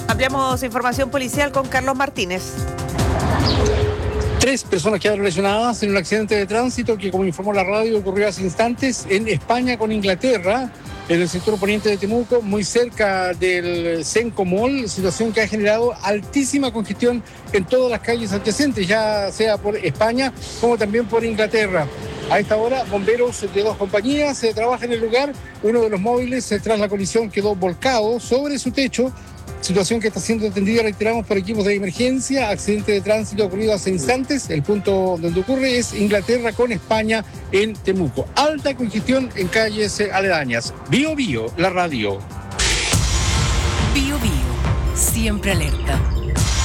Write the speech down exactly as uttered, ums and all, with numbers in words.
Ampliamos información policial con Carlos Martínez. Tres personas quedaron lesionadas en un accidente de tránsito que, como informó la radio, ocurrió hace instantes en España con Inglaterra, en el sector poniente de Temuco, muy cerca del Cenco Mall, situación que ha generado altísima congestión en todas las calles adyacentes, ya sea por España como también por Inglaterra. A esta hora, bomberos de dos compañías se trabajan en el lugar. Uno de los móviles, tras la colisión, quedó volcado sobre su techo, situación que está siendo atendida, reiteramos, por equipos de emergencia. Accidente de tránsito ocurrido hace instantes. El punto donde ocurre es Inglaterra con España en Temuco. Alta congestión en calles aledañas. Bio Bio, la radio. Bio Bio, siempre alerta.